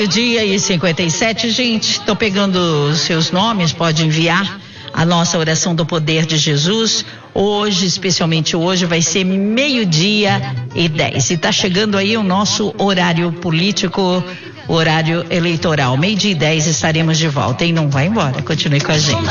12:57, gente, tô pegando os seus nomes, pode enviar a nossa oração do poder de Jesus. Hoje, especialmente hoje, vai ser 12:10. E tá chegando aí o nosso horário político, horário eleitoral. 12:10 estaremos de volta. E não vai embora, continue com a gente.